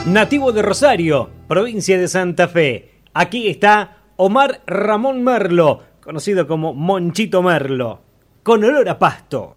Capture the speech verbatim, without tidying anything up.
Nativo de Rosario, provincia de Santa Fe. Aquí está Omar Ramón Merlo, conocido como Monchito Merlo, con olor a pasto.